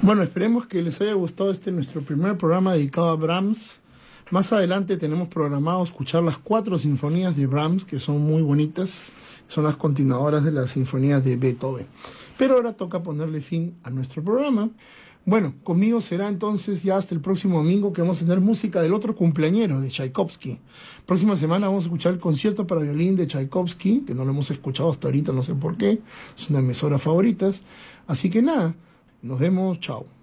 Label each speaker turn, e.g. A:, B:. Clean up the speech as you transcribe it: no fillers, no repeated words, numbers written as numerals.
A: Bueno, esperemos que les haya gustado nuestro primer programa dedicado a Brahms. Más adelante tenemos programado escuchar las 4 sinfonías de Brahms, que son muy bonitas, son las continuadoras de las sinfonías de Beethoven. Pero ahora toca ponerle fin a nuestro programa. Bueno, conmigo será entonces ya hasta el próximo domingo, que vamos a tener música del otro cumpleañero, de Tchaikovsky. Próxima semana vamos a escuchar el concierto para violín de Tchaikovsky, que no lo hemos escuchado hasta ahorita, no sé por qué, es una de mis obras favoritas. Así que nada, nos vemos, chao.